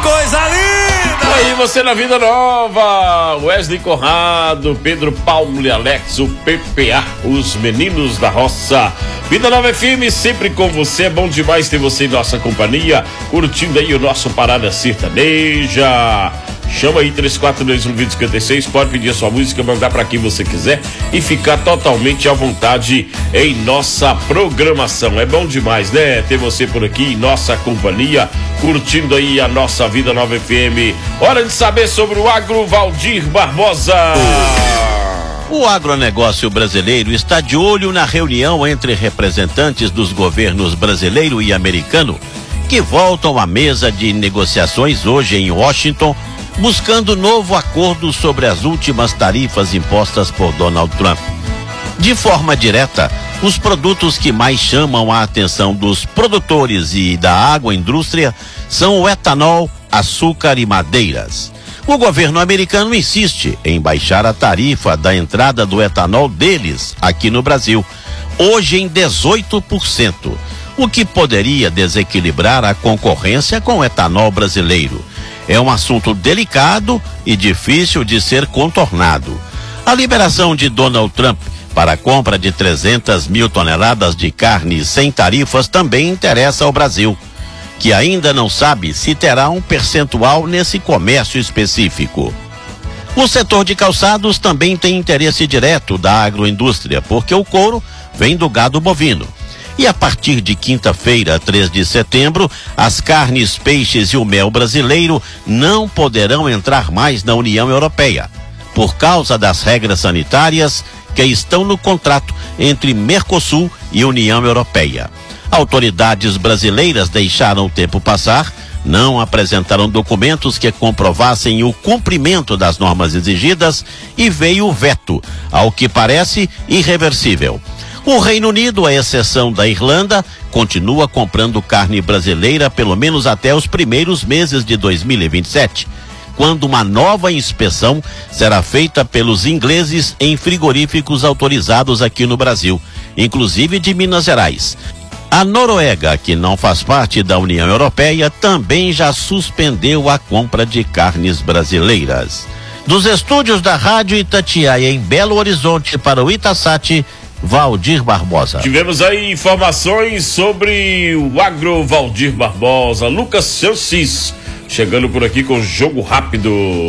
coisa linda! Aí você na Vida Nova, Wesley Conrado, Pedro Paulo e Alex, o PPA, os meninos da roça. Vida Nova FM, sempre com você, é bom demais ter você em nossa companhia, curtindo aí o nosso Parada Sertaneja. Chama aí 3421-2056, pode pedir a sua música, mandar para quem você quiser e ficar totalmente à vontade em nossa programação. É bom demais, né? Ter você por aqui em nossa companhia, curtindo aí a nossa Vida Nova FM. Hora de saber sobre o Agro Valdir Barbosa. O agronegócio brasileiro está de olho na reunião entre representantes dos governos brasileiro e americano, que voltam à mesa de negociações hoje em Washington, buscando novo acordo sobre as últimas tarifas impostas por Donald Trump. De forma direta, os produtos que mais chamam a atenção dos produtores e da agroindústria são o etanol, açúcar e madeiras. O governo americano insiste em baixar a tarifa da entrada do etanol deles aqui no Brasil, hoje em 18%, o que poderia desequilibrar a concorrência com o etanol brasileiro. É um assunto delicado e difícil de ser contornado. A liberação de Donald Trump para a compra de 300 mil toneladas de carne sem tarifas também interessa ao Brasil, que ainda não sabe se terá um percentual nesse comércio específico. O setor de calçados também tem interesse direto da agroindústria, porque o couro vem do gado bovino. E a partir de quinta-feira, 3 de setembro, as carnes, peixes e o mel brasileiro não poderão entrar mais na União Europeia, por causa das regras sanitárias que estão no contrato entre Mercosul e União Europeia. Autoridades brasileiras deixaram o tempo passar, não apresentaram documentos que comprovassem o cumprimento das normas exigidas e veio o veto, ao que parece irreversível. O Reino Unido, à exceção da Irlanda, continua comprando carne brasileira pelo menos até os primeiros meses de 2027, quando uma nova inspeção será feita pelos ingleses em frigoríficos autorizados aqui no Brasil, inclusive de Minas Gerais. A Noruega, que não faz parte da União Europeia, também já suspendeu a compra de carnes brasileiras. Dos estúdios da Rádio Itatiaia em Belo Horizonte para o Itasat, Valdir Barbosa. Tivemos aí informações sobre o Agro Valdir Barbosa. Lucas Chancis chegando por aqui com Jogo Rápido.